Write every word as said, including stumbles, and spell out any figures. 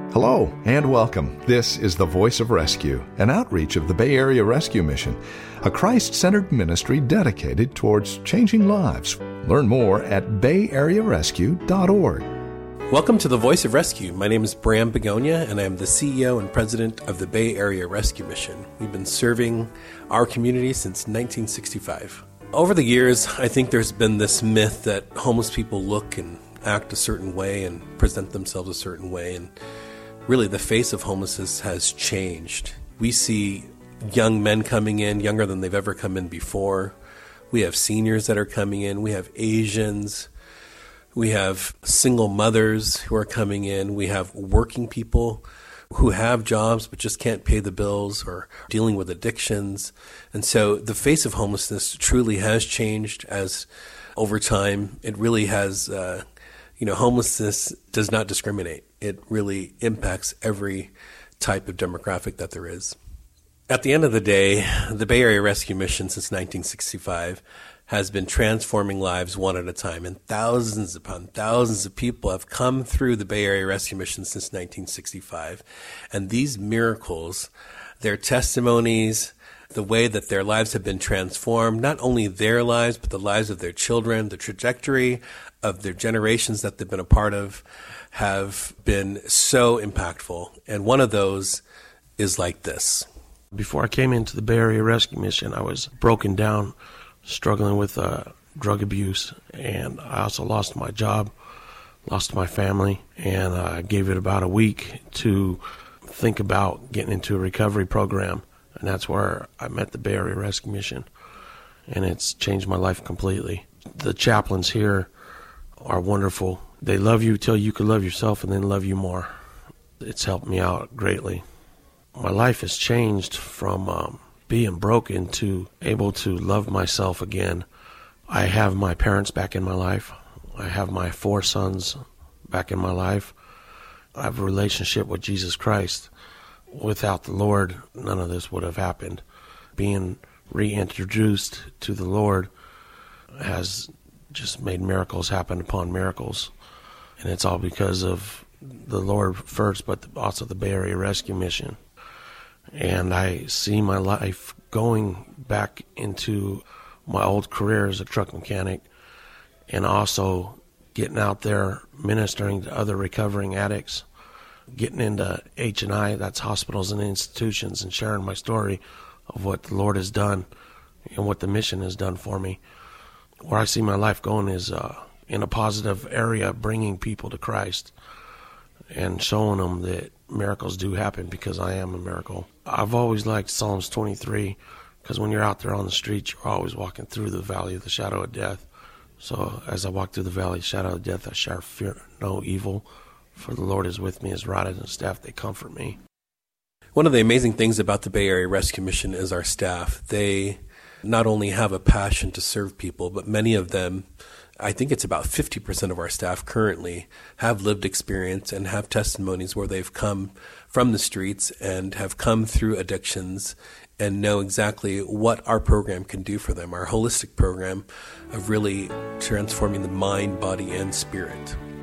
Hello and welcome. This is the Voice of Rescue, an outreach of the Bay Area Rescue Mission, a Christ-centered ministry dedicated towards changing lives. Learn more at bay area rescue dot org. Welcome to the Voice of Rescue. My name is Bram Begonia, and I am the C E O and President of the Bay Area Rescue Mission. We've been serving our community since nineteen sixty-five. Over the years, I think there's been this myth that homeless people look and act a certain way and present themselves a certain way, and really, the face of homelessness has changed. We see young men coming in, younger than they've ever come in before. We have seniors that are coming in. We have Asians. We have single mothers who are coming in. We have working people who have jobs but just can't pay the bills or dealing with addictions. And so the face of homelessness truly has changed as over time. It really has, uh, you know, homelessness does not discriminate. It really impacts every type of demographic that there is. At the end of the day, the Bay Area Rescue Mission since nineteen sixty-five has been transforming lives one at a time, and thousands upon thousands of people have come through the Bay Area Rescue Mission since nineteen sixty-five. And these miracles, their testimonies, the way that their lives have been transformed, not only their lives, but the lives of their children, the trajectory of their generations that they've been a part of, have been so impactful. And one of those is like this. Before I came into the Bay Area Rescue Mission, I was broken down, struggling with uh, drug abuse, and I also lost my job, lost my family, and I gave it about a week to think about getting into a recovery program, and that's where I met the Bay Area Rescue Mission, and it's changed my life completely. The chaplains here are wonderful. They love you till you can love yourself and then love you more. It's helped me out greatly. My life has changed from um, being broken to able to love myself again. I have my parents back in my life. I have my four sons back in my life. I have a relationship with Jesus Christ. Without the Lord, none of this would have happened. Being reintroduced to the Lord has just made miracles happen upon miracles. And it's all because of the Lord first, but also the Bay Area Rescue Mission. And I see my life going back into my old career as a truck mechanic, and also getting out there ministering to other recovering addicts, getting into H and I, that's hospitals and institutions, and sharing my story of what the Lord has done and what the mission has done for me. Where I see my life going is uh, in a positive area, bringing people to Christ and showing them that miracles do happen because I am a miracle. I've always liked Psalms twenty-three because when you're out there on the street, you're always walking through the valley of the shadow of death. So as I walk through the valley of the shadow of death, I shall fear no evil, for the Lord is with me, his rod and his staff, they comfort me. One of the amazing things about the Bay Area Rescue Mission is our staff. They not only have a passion to serve people, but many of them, I think it's about fifty percent of our staff currently, have lived experience and have testimonies where they've come from the streets and have come through addictions and know exactly what our program can do for them, our holistic program of really transforming the mind, body, and spirit.